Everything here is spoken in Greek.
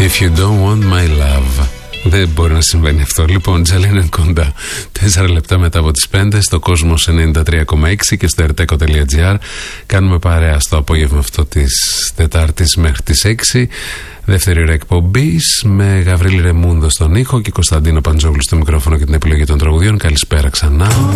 If you don't want my love. Δεν μπορεί να συμβαίνει αυτό. Λοιπόν, Τζαλίν κοντά. 4 λεπτά μετά από τις 5 στο Κόσμος 93,6 και στο erteco.gr. Κάνουμε παρέα στο απόγευμα αυτό της Τετάρτης μέχρι τις 6. Δεύτερη ώρα εκπομπής με Γαβρίλη Ρεμούντο στον ήχο και Κωνσταντίνο Παντζόγλου στο μικρόφωνο και την επιλογή των τραγουδιών. Καλησπέρα ξανά.